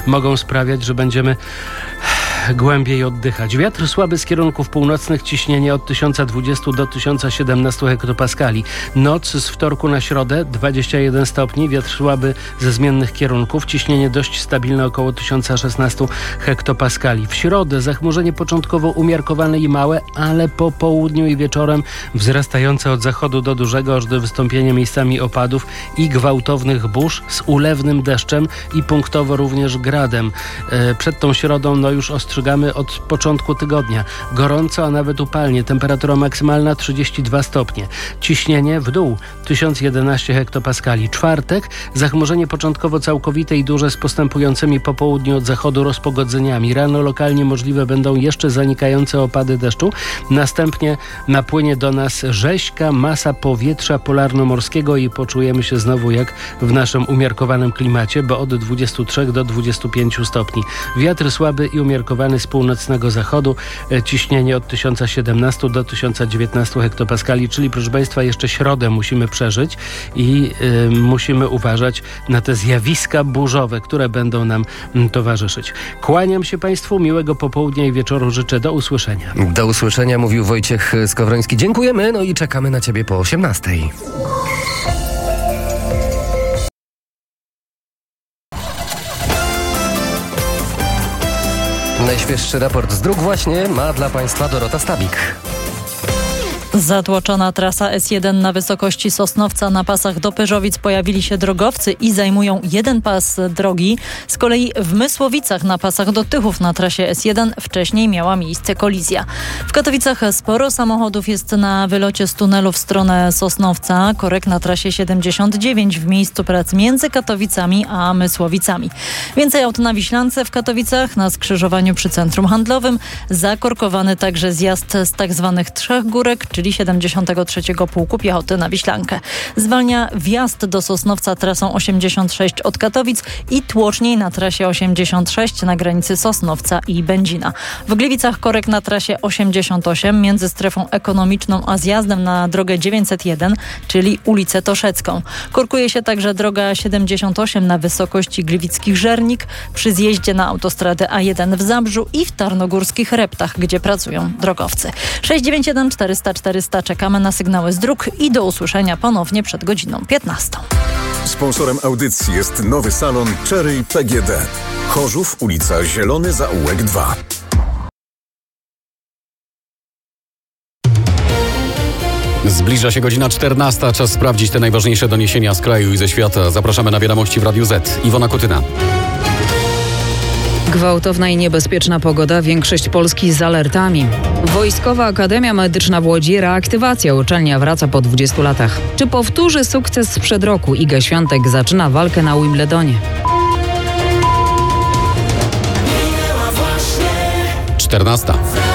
mogą sprawiać, że będziemy głębiej oddychać. Wiatr słaby z kierunków północnych, ciśnienie od 1020 do 1017 hektopaskali. Noc z wtorku na środę 21 stopni, wiatr słaby ze zmiennych kierunków, ciśnienie dość stabilne około 1016 hektopaskali. W środę zachmurzenie początkowo umiarkowane i małe, ale po południu i wieczorem wzrastające od zachodu do dużego, aż do wystąpienia miejscami opadów i gwałtownych burz z ulewnym deszczem i punktowo również gradem. Przed tą środą już ostrzegamy od początku tygodnia. Gorąco, a nawet upalnie. Temperatura maksymalna 32 stopnie. Ciśnienie w dół 1011 hektopaskali. Czwartek zachmurzenie początkowo całkowite i duże z postępującymi po południu od zachodu rozpogodzeniami. Rano lokalnie możliwe będą jeszcze zanikające opady deszczu. Następnie napłynie do nas rześka masa powietrza polarnomorskiego i poczujemy się znowu jak w naszym umiarkowanym klimacie, bo od 23 do 25 stopni. Wiatr słaby i umiarkowany z północnego zachodu, ciśnienie od 1017 do 1019 hektopaskali, czyli proszę Państwa, jeszcze środę musimy przeżyć i musimy uważać na te zjawiska burzowe, które będą nam towarzyszyć. Kłaniam się Państwu, miłego popołudnia i wieczoru życzę. Do usłyszenia. Do usłyszenia, mówił Wojciech Skowroński. Dziękujemy, i czekamy na Ciebie po 18:00. Najświeższy raport z dróg właśnie ma dla Państwa Dorota Stabik. Zatłoczona trasa S1 na wysokości Sosnowca. Na pasach do Pyrzowic pojawili się drogowcy i zajmują jeden pas drogi. Z kolei w Mysłowicach na pasach do Tychów na trasie S1 wcześniej miała miejsce kolizja. W Katowicach sporo samochodów jest na wylocie z tunelu w stronę Sosnowca. Korek na trasie 79 w miejscu prac między Katowicami a Mysłowicami. Więcej aut na Wiślance w Katowicach na skrzyżowaniu przy centrum handlowym. Zakorkowany także zjazd z tzw. Trzech Górek, czyli 73. Pułku Piechoty na Wiślankę. Zwalnia wjazd do Sosnowca trasą 86 od Katowic i tłoczniej na trasie 86 na granicy Sosnowca i Będzina. W Gliwicach korek na trasie 88 między strefą ekonomiczną a zjazdem na drogę 901, czyli ulicę Toszecką. Korkuje się także droga 78 na wysokości Gliwickich Żernik przy zjeździe na autostradę A1 w Zabrzu i w Tarnogórskich Reptach, gdzie pracują drogowcy. 691 400 400. Czekamy na sygnały z dróg i do usłyszenia ponownie przed godziną 15. Sponsorem audycji jest nowy salon Cherry PGD. Chorzów, ulica Zielony Zaułek 2. Zbliża się godzina 14. Czas sprawdzić te najważniejsze doniesienia z kraju i ze świata. Zapraszamy na wiadomości w Radiu Z. Iwona Kutyna. Gwałtowna i niebezpieczna pogoda, większość Polski z alertami. Wojskowa Akademia Medyczna w Łodzi, reaktywacja. Uczelnia wraca po 20 latach. Czy powtórzy sukces sprzed roku? Iga Świątek zaczyna walkę na Wimbledonie. 14.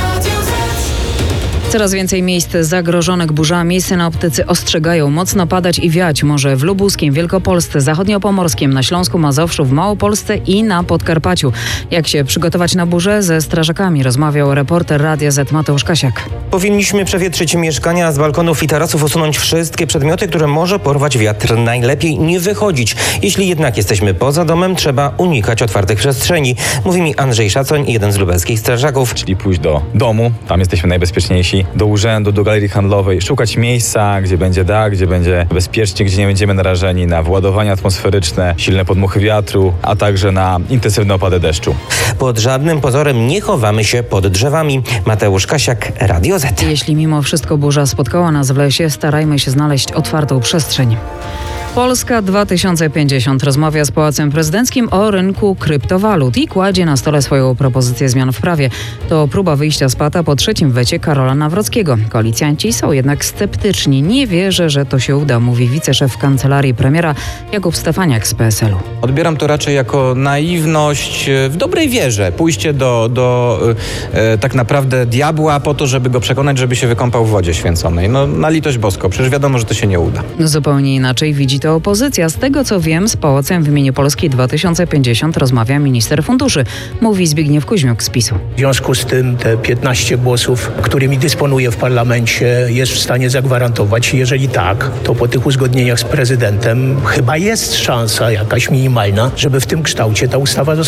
Coraz więcej miejsc zagrożonych burzami. Synoptycy ostrzegają, mocno padać i wiać może w Lubuskiem, Wielkopolsce, Zachodniopomorskiem, na Śląsku, Mazowszu, w Małopolsce i na Podkarpaciu. Jak się przygotować na burzę? Ze strażakami rozmawiał reporter Radia Z Mateusz Kasiak. Powinniśmy przewietrzyć mieszkania, z balkonów i tarasów usunąć wszystkie przedmioty, które może porwać wiatr. Najlepiej nie wychodzić. Jeśli jednak jesteśmy poza domem, trzeba unikać otwartych przestrzeni. Mówi mi Andrzej Szacoń, jeden z lubelskich strażaków. Czyli pójść do domu, tam jesteśmy najbezpieczniejsi, do urzędu, do galerii handlowej, szukać miejsca, gdzie będzie dach, gdzie będzie bezpiecznie, gdzie nie będziemy narażeni na wyładowania atmosferyczne, silne podmuchy wiatru, a także na intensywne opady deszczu. Pod żadnym pozorem nie chowamy się pod drzewami. Mateusz Kasiak, Radio Z. Jeśli mimo wszystko burza spotkała nas w lesie, starajmy się znaleźć otwartą przestrzeń. Polska 2050 rozmawia z Pałacem Prezydenckim o rynku kryptowalut i kładzie na stole swoją propozycję zmian w prawie. To próba wyjścia z pata po trzecim wecie Karola Nawrockiego. Koalicjanci są jednak sceptyczni. Nie wierzę, że to się uda, mówi wiceszef kancelarii premiera Jakub Stefaniak z PSL-u. Odbieram to raczej jako naiwność w dobrej wierze. Pójście do tak naprawdę diabła po to, żeby go przekonać, żeby się wykąpał w wodzie święconej. Na litość boską. Przecież wiadomo, że to się nie uda. Zupełnie inaczej widzi to opozycja. Z tego co wiem, z Pałacem w imieniu Polski 2050 rozmawia minister funduszy, mówi Zbigniew Kuźmiuk z PiS-u. W związku z tym te 15 głosów, którymi dysponuje w parlamencie, jest w stanie zagwarantować. Jeżeli tak, to po tych uzgodnieniach z prezydentem chyba jest szansa jakaś minimalna, żeby w tym kształcie ta ustawa została